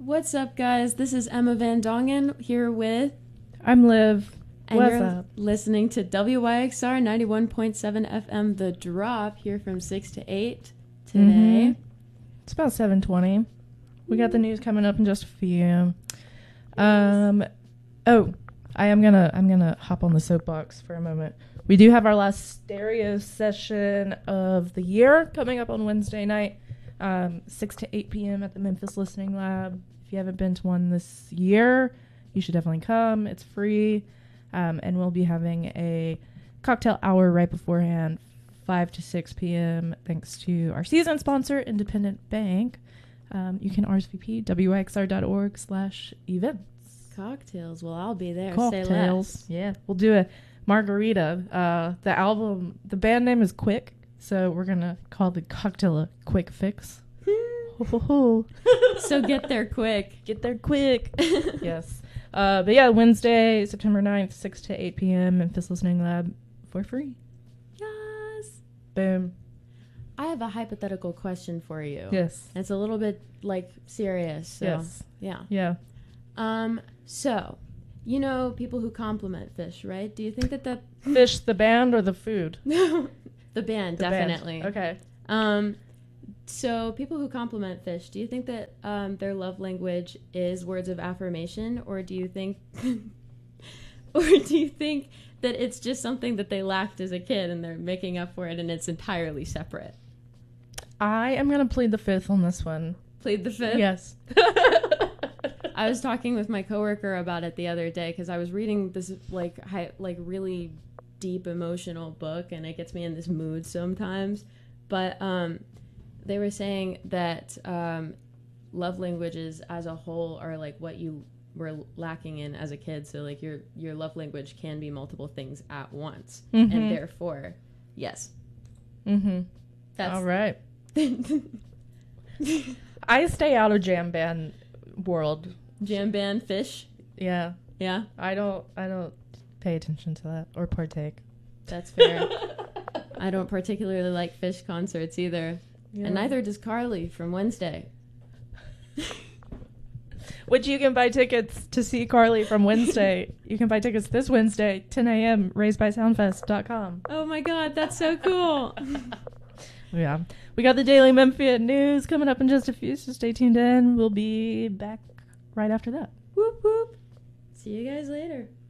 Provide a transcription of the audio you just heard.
What's up, guys? This is Emma Van Dongen here with... I'm Liv. And What's you're up? listening to WYXR 91.7 FM, The Drop, here from 6 to 8 today. It's about 7:20. We got the news coming up in just a few. I'm gonna hop on the soapbox for a moment. We do have our last stereo session of the year coming up on Wednesday night, 6 to 8 p.m. at the Memphis Listening Lab. If you haven't been to one this year, you should definitely come. It's free, and we'll be having a cocktail hour right beforehand, 5 to 6 p.m. thanks to our season sponsor, Independent Bank. You can RSVP wyxr.org/events. Cocktails. Well, I'll be there. Cocktails. Say less. Yeah, we'll do a margarita. The band name is Quick, so we're gonna call the cocktail a Quick Fix. So get there quick. Get there quick. Yes. But yeah, Wednesday, September 9th, 6 to 8 p.m. Memphis Listening Lab for free. Yes. Boom. I have a hypothetical question for you. Yes. It's a little bit, serious. So, Yes. Yeah. Yeah. So, you know people who compliment Fish, right? Do you think that... Fish, the band or the food? The band, The definitely. Band. Okay. So people who compliment Fish, do you think that their love language is words of affirmation, or do you think that it's just something that they lacked as a kid and they're making up for it and it's entirely separate? I am going to plead the fifth on this one. Plead the fifth? Yes. I was talking with my coworker about it the other day because I was reading this really deep emotional book, and it gets me in this mood sometimes. But they were saying that love languages as a whole are like what you were lacking in as a kid. So like your love language can be multiple things at once, and therefore, yes. That's all right. I stay out of jam band world. Jam band Fish. Yeah. Yeah. I don't pay attention to that or partake. That's fair. I don't particularly like Fish concerts either. Yeah. And neither does Carly from Wednesday. Which you can buy tickets to see Carly from Wednesday. You can buy tickets this Wednesday, 10 a.m., raisedbysoundfest.com. Oh my God, that's so cool. Yeah. We got the Daily Memphian news coming up in just a few, so stay tuned in. We'll be back right after that. Whoop, whoop. See you guys later.